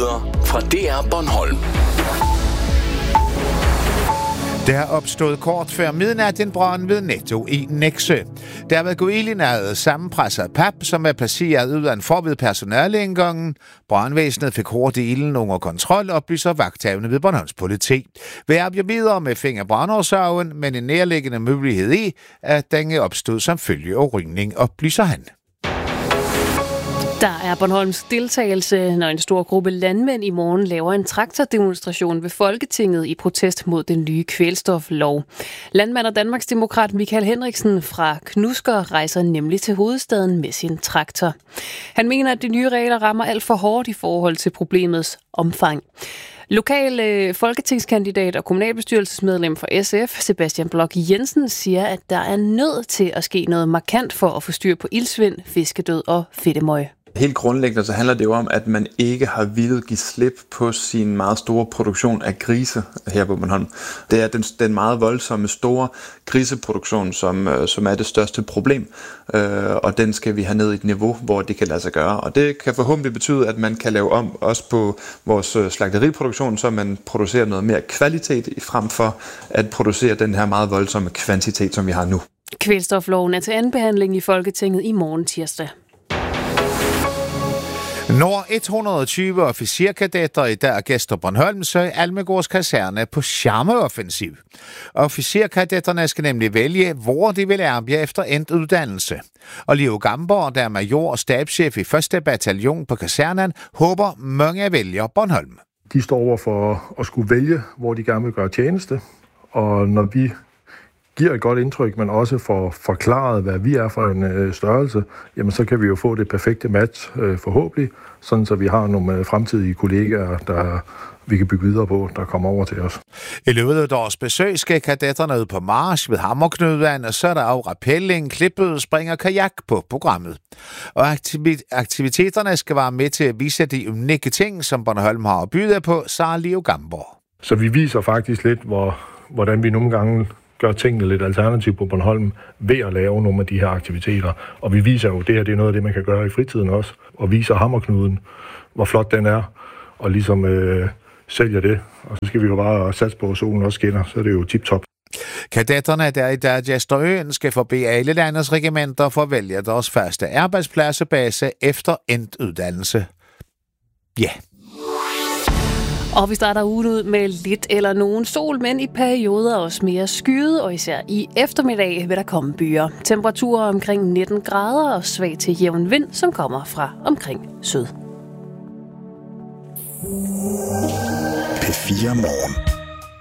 Nyheder fra DR Bornholm. Der er opstået kort før midnat en brand ved Netto i Nexø. Der har været gået ild i noget sammenpresset pap, som er placeret udenfor ved personaleindgangen. Brandvæsenet fik hurtigt ilden under kontrol, oplyser vagthavende ved Bornholms politi. Vi arbejder videre med fingerbrandårsagen, men en nærliggende mulighed i, at den opstod som følge af rygning, oplyser han. Der er Bornholms deltagelse, når en stor gruppe landmænd i morgen laver en traktordemonstration ved Folketinget i protest mod den nye kvælstoflov. Landmand og Danmarksdemokrat Michael Henriksen fra Knusker rejser nemlig til hovedstaden med sin traktor. Han mener, at de nye regler rammer alt for hårdt i forhold til problemets omfang. Lokal folketingskandidat og kommunalbestyrelsesmedlem for SF, Sebastian Bloch Jensen, siger, at der er nødt til at ske noget markant for at få styr på iltsvind, fiskedød og fedtemøg. Helt grundlæggende så handler det jo om, at man ikke har villet give slip på sin meget store produktion af grise her på Bornholm. Det er den meget voldsomme store griseproduktion, som er det største problem, og den skal vi have ned i et niveau, hvor det kan lade sig gøre. Og det kan forhåbentlig betyde, at man kan lave om også på vores slagteriproduktion, så man producerer noget mere kvalitet frem for at producere den her meget voldsomme kvantitet, som vi har nu. Kvælstofloven er til anden behandling i Folketinget i morgen tirsdag. Når 120 officerkadetter i dag gæster Bornholm, så er Almegårds kaserne på charmeoffensiv. Officerkadetterne skal nemlig vælge, hvor de vil arbejde efter endt uddannelse. Og Leo Gamborg, der er major og stabschef i 1. bataljon på kasernen, håber mange vælger Bornholm. De står over for at skulle vælge, hvor de gerne vil gøre tjeneste. Og når vi giver et godt indtryk, men også får forklaret, hvad vi er for en størrelse, jamen så kan vi jo få det perfekte match forhåbentlig, sådan så vi har nogle fremtidige kollegaer, der vi kan bygge videre på, der kommer over til os. I løbet af deres besøg skal kadetterne ud på march ved Hammerknudvand, og så er der også rappelling, klippet, spring og kajak på programmet. Og aktiviteterne skal være med til at vise de unikke ting, som Bornholm har at byde på, sagde Leo Gamborg. Så vi viser faktisk lidt, hvordan vi nogle gange gør tingene lidt alternativt på Bornholm ved at lave nogle af de her aktiviteter. Og vi viser jo, det er noget af det, man kan gøre i fritiden også, og viser Hammerknuden, hvor flot den er, og ligesom sælger det. Og så skal vi jo bare satse på, at solen også skinner, så er det jo tip-top. Kadetterne, der i dag gæster øen, skal forbi alle landets regimenter for at vælge deres faste arbejdspladsebase efter endt uddannelse. Ja. Og vi starter ugen ud med lidt eller nogen sol, men i perioder også mere skyet, og især i eftermiddag vil der komme byer. Temperaturer omkring 19 grader og svag til jævn vind, som kommer fra omkring syd. P4 Morgen.